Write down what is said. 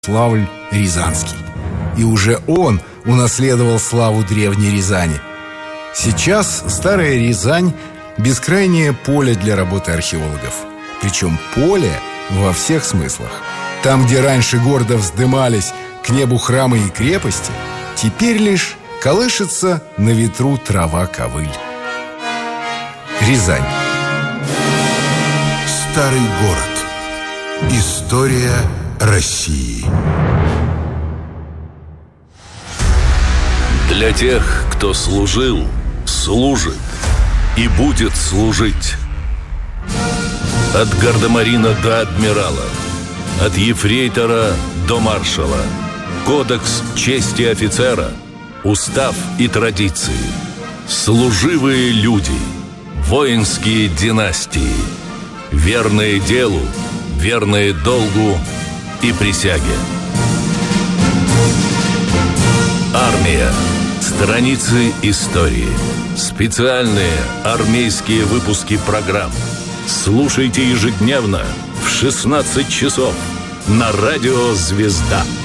Ярославль Рязанский. И уже он унаследовал славу древней Рязани. Сейчас старая Рязань – бескрайнее поле для работы археологов. Причем поле во всех смыслах. Там, где раньше гордо вздымались к небу храмы и крепости, теперь лишь колышется на ветру трава-ковыль. Рязань. Старый город. История России. Для тех, кто служил, служит и будет служить. От гардемарина до адмирала, от ефрейтора до маршала. Кодекс чести офицера, устав и традиции. Служивые люди, воинские династии. Верные делу, верные долгу и присяге. Армия. Страницы истории. Специальные армейские выпуски программ. Слушайте ежедневно в 16 часов на радио «Звезда».